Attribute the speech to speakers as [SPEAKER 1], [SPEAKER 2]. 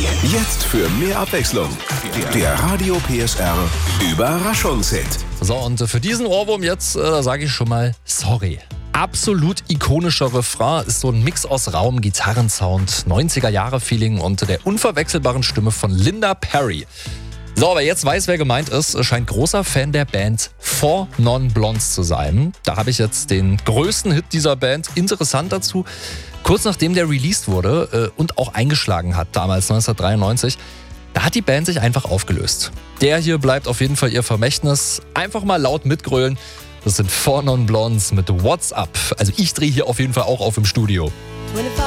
[SPEAKER 1] Jetzt für mehr Abwechslung. Der Radio PSR Überraschungshit.
[SPEAKER 2] So, und für diesen Ohrwurm jetzt sage ich schon mal sorry. Absolut ikonischer Refrain ist so ein Mix aus Raum, Gitarrensound, 90er-Jahre-Feeling und der unverwechselbaren Stimme von Linda Perry. So, aber jetzt weiß, wer gemeint ist, scheint großer Fan der Band 4 Non Blondes zu sein. Da habe ich jetzt den größten Hit dieser Band. Interessant dazu, kurz nachdem der released wurde und auch eingeschlagen hat, damals 1993, da hat die Band sich einfach aufgelöst. Der hier bleibt auf jeden Fall ihr Vermächtnis. Einfach mal laut mitgrölen. Das sind 4 Non Blondes mit What's Up. Also ich drehe hier auf jeden Fall auch auf im Studio.